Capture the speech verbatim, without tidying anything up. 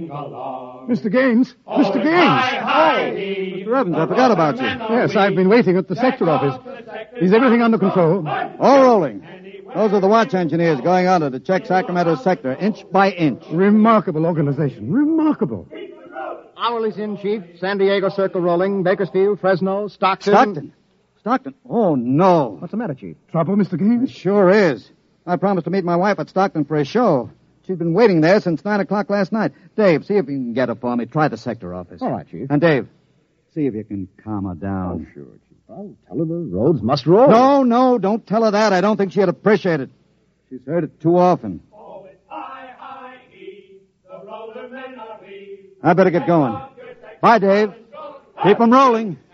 Mister Gaines! Mister Gaines! Oh, Mister Evans, I forgot about you. Yes, I've been waiting at the sector office. Is everything under control? All rolling. Those are the watch engineers going under to check Sacramento's sector, inch by inch. Remarkable organization. Remarkable. Hourly's in, Chief. San Diego Circle rolling. Bakersfield, Fresno, Stockton. Stockton? Stockton? Oh, no. What's the matter, Chief? Trouble, Mister It Gaines? sure is. I promised to meet my wife at Stockton for a show. She's been waiting there since nine o'clock last night. Dave, see if you can get her for me. Try the sector office. All right, Chief. And Dave, see if you can calm her down. Oh, sure, Chief. I'll tell her the roads must roll. No, no, don't tell her that. I don't think she'd appreciate it. She's heard it too often. Oh, it's I, I, E, the roller men are we. I better get going. Bye, Dave. Keep 'em rolling.